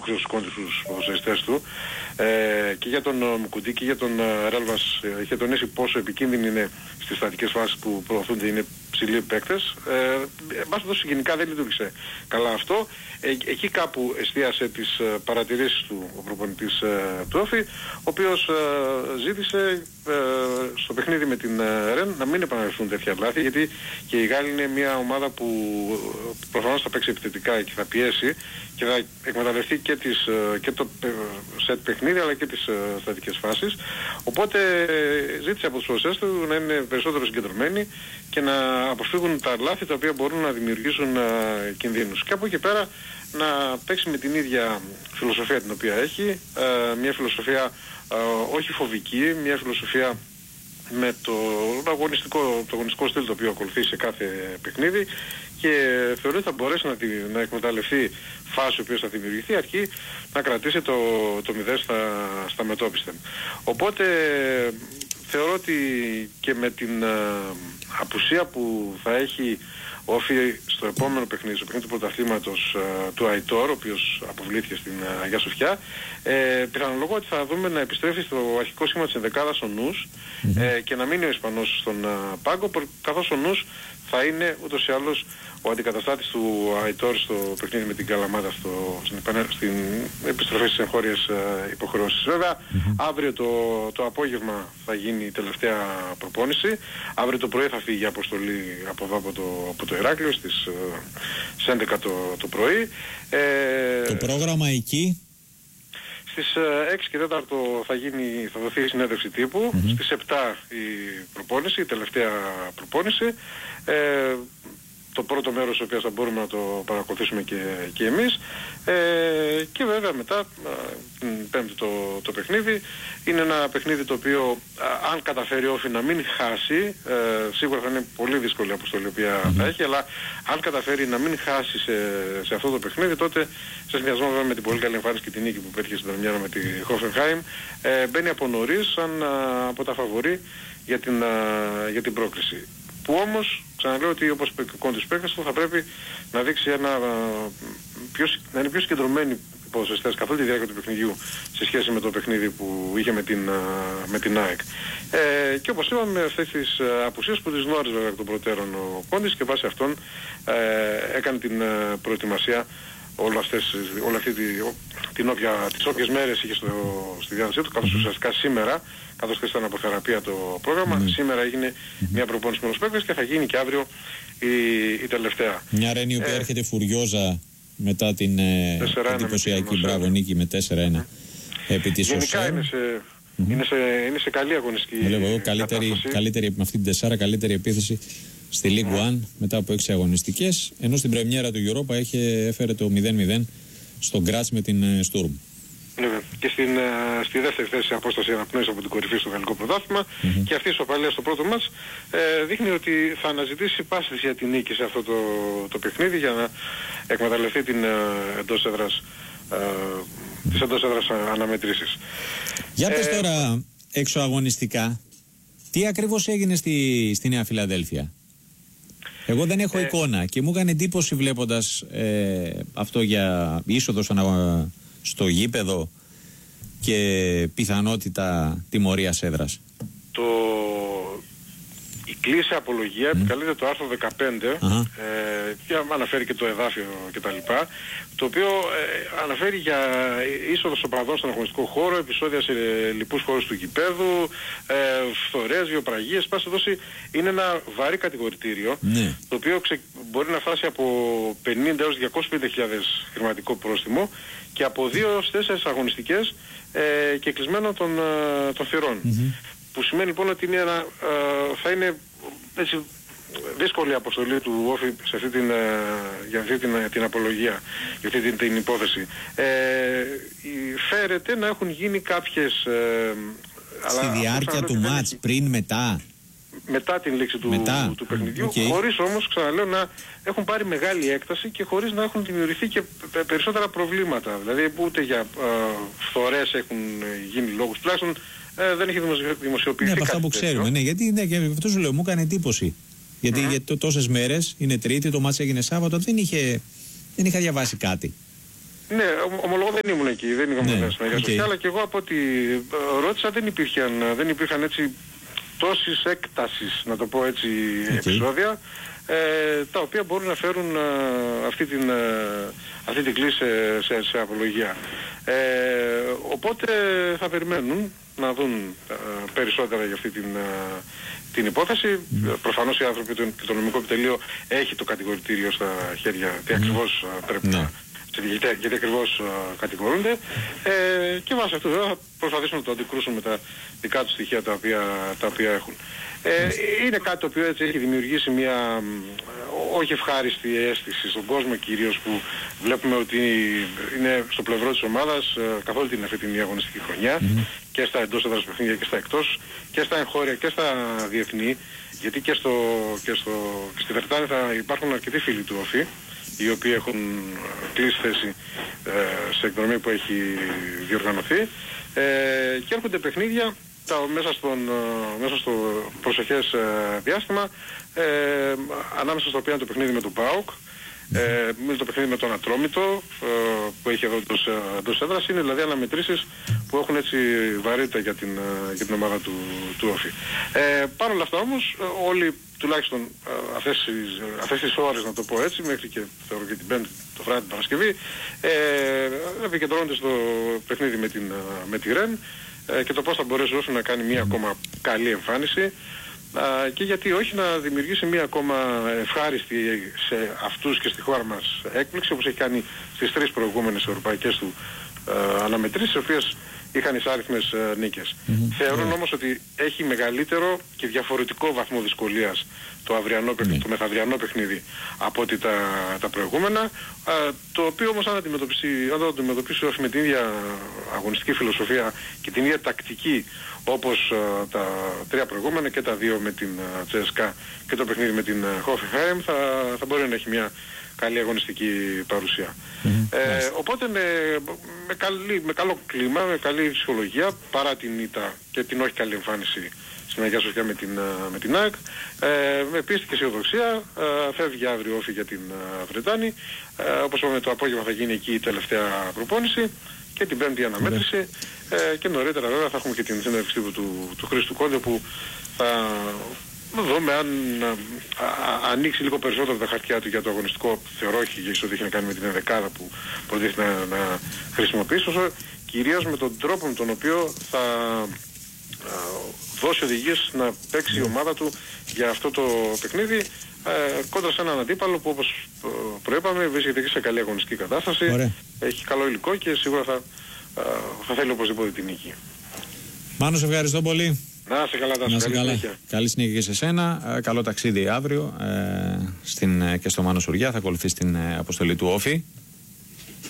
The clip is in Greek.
Χρήστος Κόντης στους ποδοσφαιριστές του, και για τον Μουκουντή και για τον Ρέλβας είχε τονίσει πόσο επικίνδυνη είναι στις στατικές φάσεις που προωθούνται, είναι ψηλοί παίκτες. Μας δώσει γενικά δεν λειτουργήσε καλά αυτό. Εκεί κάπου εστίασε τις παρατηρήσεις του ο προπονητής του Όφη, ο οποίος ζήτησε στο παιχνίδι με την Ρεν να μην επαναληφθούν τέτοια λάθη, γιατί και η Γάλλη είναι μια ομάδα που προφανώς θα παίξει επιθετικά και θα πιέσει και θα εκμεταλλευτεί και το σετ παιχνίδι αλλά και τις στατικές φάσεις. Οπότε ζήτησε από τους ποδοσφαιριστές του να είναι περισσότερο συγκεντρωμένοι και να αποφύγουν τα λάθη τα οποία μπορούν να δημιουργήσουν κινδύνους. Και από εκεί πέρα να παίξει με την ίδια φιλοσοφία την οποία έχει, μια φιλοσοφία όχι φοβική, μια φιλοσοφία με το αγωνιστικό στυλ το οποίο ακολουθεί σε κάθε παιχνίδι, και θεωρεί ότι θα μπορέσει να εκμεταλλευτεί φάση η οποία θα δημιουργηθεί, αρκεί να κρατήσει το 0 στα μετώπιστα. Οπότε θεωρώ ότι και με την απουσία που θα έχει ο Όφη στο επόμενο παιχνίδι, στο παιχνίδι του πρωταθλήματος του Αϊτόρ, ο οποίος αποβλήθηκε στην Αγία Σοφιά, πιθανολογώ ότι θα δούμε να επιστρέφει στο αρχικό σχήμα της ενδεκάδας ο Νους, και να μείνει ο Ισπανός στον πάγκο, καθώς ο Νους θα είναι ούτως ή άλλως ο αντικαταστάτης του Αϊτόρ στο παιχνίδι με την Καλαμάτα στην επιστροφή στις εγχώριες υποχρεώσεις. Βέβαια, αύριο το απόγευμα θα γίνει η τελευταία προπόνηση. Αύριο το πρωί θα φύγει η αποστολή από εδώ από το Ηράκλειο στις 11 το πρωί. Το πρόγραμμα εκεί? Στις 6 και 4 θα δοθεί η συνέντευξη τύπου, στις 7 η προπόνηση, η τελευταία προπόνηση. Το πρώτο μέρος το οποίο θα μπορούμε να το παρακολουθήσουμε και εμείς, και βέβαια μετά την Πέμπτη το παιχνίδι είναι ένα παιχνίδι το οποίο αν καταφέρει ο Όφη να μην χάσει, σίγουρα θα είναι πολύ δύσκολη η αποστολή η οποία θα έχει, αλλά αν καταφέρει να μην χάσει σε αυτό το παιχνίδι, τότε σε συνδυασμό βέβαια με την πολύ καλή εμφάνιση και την νίκη που πέτυχε στην Δερμιάνα με τη Hoffenheim, μπαίνει από νωρίς σαν από τα φαβορί για την πρόκριση. Που όμως, ξαναλέω ότι όπως είπε και ο Κόντης παίκτης του, θα πρέπει να δείξει να είναι πιο συγκεντρωμένοι οι ποδοσφαιριστές καθ' όλη τη διάρκεια του παιχνιδιού σε σχέση με το παιχνίδι που είχε με την ΑΕΚ. Και όπως είπαμε, αυτές τις απουσίες που τις γνώριζε βέβαια των προτέρων ο Κόντης, και βάσει αυτών έκανε την προετοιμασία τις όποιες μέρες είχε στη διάθεσή του, καθώς ουσιαστικά σήμερα, καθώς και ήταν από θεραπεία το πρόγραμμα, σήμερα έγινε μια προπόνηση με τους παίκτες και θα γίνει και αύριο η τελευταία. Μια Ρεν η οποία έρχεται φουριόζα μετά την εντυπωσιακή νίκη με 4-1 επί της Γενικά είναι σε καλή αγωνιστική καλύτερη με αυτή την 4, καλύτερη επίθεση στη League One μετά από 6 αγωνιστικές, ενώ στην πρεμιέρα του Europa έφερε το 0-0 στον Γκράτς με την Sturm. Ναι, και στη δεύτερη θέση απόσταση αναπνέει από την κορυφή στο γαλλικό πρωτάθλημα, και αυτή η ισοπαλία στο πρώτο μάτς δείχνει ότι θα αναζητήσει πάση για την νίκη σε αυτό το παιχνίδι για να εκμεταλλευτεί την εντός έδρας αναμετρήσεις. Για πες τώρα εξωαγωνιστικά, τι ακριβώς έγινε στη Νέα Φιλαδέλφια? Εγώ δεν έχω εικόνα και μου έκανε εντύπωση βλέποντας αυτό για είσοδο στο γήπεδο και πιθανότητα τιμωρίας έδρας. Η κλίση απολογία επικαλείται το άρθρο 15 και αναφέρει και το εδάφιο κτλ. Το οποίο αναφέρει για είσοδο οπαδών στον αγωνιστικό χώρο, επεισόδια σε λοιπούς χώρους του γηπέδου, φθορές, βιοπραγίες. Πάση δώσει είναι ένα βαρύ κατηγορητήριο, το οποίο μπορεί να φτάσει από 50 έως 250.000 χρηματικό πρόστιμο και από 2 έως 4 αγωνιστικές και κλεισμένο των θυρών. Που σημαίνει λοιπόν ότι θα είναι έτσι δύσκολη αποστολή του Όφη για αυτή την απολογία, για αυτή την υπόθεση. Φέρεται να έχουν γίνει κάποιες... Στη διάρκεια του μάτς, πριν, μετά την λήξη του παιχνιδιού, χωρίς όμως, ξαναλέω, να έχουν πάρει μεγάλη έκταση και χωρίς να έχουν δημιουργηθεί και περισσότερα προβλήματα. Δηλαδή ούτε για φθορές έχουν γίνει λόγους, τουλάχιστον δεν έχει δημοσιοποιηθεί. Ναι, από αυτά που ξέρουμε. Γιατί και αυτό σου λέω, μου έκανε εντύπωση. Γιατί τόσες μέρες, είναι Τρίτη, το μάτς έγινε Σάββατο, δεν είχα διαβάσει κάτι. Ναι, ομολογώ δεν ήμουν εκεί, δεν είχαμε στην Αγία Σοφιά, αλλά και εγώ από ό,τι ρώτησα δεν υπήρχαν έτσι τόσης έκτασης, να το πω έτσι, επεισόδια, τα οποία μπορούν να φέρουν αυτή την κλίση σε απολογία. Οπότε θα περιμένουν να δουν περισσότερα για αυτή την υπόθεση. Προφανώς οι άνθρωποι και το νομικό επιτελείο έχει το κατηγορητήριο στα χέρια, τι ακριβώς πρέπει να... γιατί ακριβώς κατηγορούνται, και βάσει αυτού θα προσπαθήσουν να το αντικρούσουν με τα δικά τους στοιχεία τα οποία έχουν. Είναι κάτι το οποίο έτσι έχει δημιουργήσει μια όχι ευχάριστη αίσθηση στον κόσμο, κυρίως που βλέπουμε ότι είναι στο πλευρό της ομάδας καθ' όλη την φετινή αγωνιστική χρονιά, και στα εντός έδρας παιχνίδια και στα εκτός, και στα εγχώρια και στα διεθνή, γιατί και στη Βρετάνη θα υπάρχουν αρκετοί φίλοι του ΟΦΗ, οι οποίοι έχουν κλείσει θέση σε εκδρομή που έχει διοργανωθεί, και έρχονται παιχνίδια μέσα στο προσεχές διάστημα, ανάμεσα στο οποίο είναι το παιχνίδι με τον ΠΑΟΚ, το παιχνίδι με τον Ατρόμητο που έχει εδώ εντός έδρας. Είναι δηλαδή αναμετρήσεις που έχουν έτσι βαρύτητα για την ομάδα του ΟΦΗ. Παρ' όλα αυτά όμως όλοι, τουλάχιστον αυτές τις ώρες, να το πω έτσι, μέχρι και θεωρώ και την Πέμπτη το βράδυ, την Παρασκευή, επικεντρώνονται στο παιχνίδι με τη ΡΕΝ και το πώς θα μπορέσει να κάνει μια ακόμα καλή εμφάνιση, και γιατί όχι να δημιουργήσει μια ακόμα ευχάριστη σε αυτούς και στη χώρα μας έκπληξη, όπως έχει κάνει στις 3 προηγούμενες ευρωπαϊκές του αναμετρήσεις, οι οποίες είχαν εισάριθμες νίκες. Θεωρούν όμως ότι έχει μεγαλύτερο και διαφορετικό βαθμό δυσκολίας το μεθαυριανό παιχνίδι από ότι τα προηγούμενα, το οποίο όμως αν το αντιμετωπίσει όχι με την ίδια αγωνιστική φιλοσοφία και την ίδια τακτική όπως τα 3 προηγούμενα, και τα 2 με την CSKA και το παιχνίδι με την Hoffenheim, θα μπορεί να έχει μια καλή αγωνιστική παρουσία. Οπότε με καλό κλίμα, με καλή ψυχολογία, παρά την ήττα και την όχι καλή εμφάνιση στην Αγία Σοφιά με την ΑΕΚ, με πίστη και αισιοδοξία φεύγει αύριο όφη για την Βρετάνη. Όπως είπαμε, το απόγευμα θα γίνει εκεί η τελευταία προπόνηση και την Πέμπτη αναμέτρηση, και νωρίτερα βέβαια θα έχουμε και την συνέντευξη του Χρήστου Κόντιο, που θα δούμε αν ανοίξει λίγο περισσότερο τα χαρτιά του για το αγωνιστικό. Θεωρώ όχι γιατί έχει να κάνει με την ενδεκάδα που προτίθεται να χρησιμοποιήσει, όσο κυρίως με τον τρόπο με τον οποίο θα δώσει οδηγίες να παίξει η ομάδα του για αυτό το παιχνίδι, κόντρα σε έναν αντίπαλο που, όπως προείπαμε, βρίσκεται και σε καλή αγωνιστική κατάσταση. Ωραία. Έχει καλό υλικό και σίγουρα θα θέλει οπωσδήποτε την νίκη. Μάνο, σε ευχαριστώ πολύ. Να είσαι καλά, καλή συνέχεια. Καλή συνέχεια και σε σένα. Καλό ταξίδι αύριο και στο Μάνο Σουριά. Θα ακολουθήσει την αποστολή του Όφη.